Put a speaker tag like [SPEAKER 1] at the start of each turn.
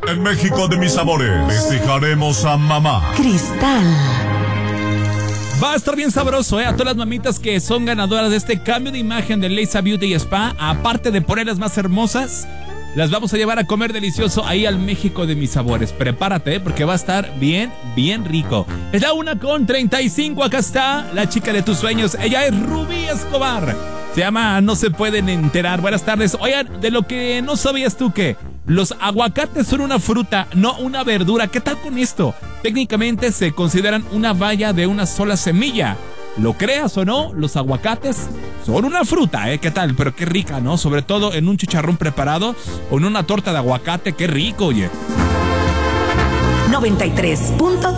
[SPEAKER 1] En México de mis sabores, festejaremos a mamá.
[SPEAKER 2] Cristal.
[SPEAKER 3] Va a estar bien sabroso, a todas las mamitas que son ganadoras de este cambio de imagen de Leisa Beauty Spa. Aparte de ponerlas más hermosas, las vamos a llevar a comer delicioso ahí al México de mis sabores. Prepárate, porque va a estar bien, bien rico. Es la 1:35, acá está la chica de tus sueños. Ella es Rubí Escobar. Se llama No se pueden enterar. Buenas tardes. Oigan, de lo que no sabías tú, que los aguacates son una fruta, no una verdura. ¿Qué tal con esto? Técnicamente se consideran una baya de una sola semilla. Lo creas o no, los aguacates son una fruta, ¿Qué tal? Pero qué rica, ¿no? Sobre todo en un chicharrón preparado o en una torta de aguacate. Qué rico, oye.
[SPEAKER 2] 93.3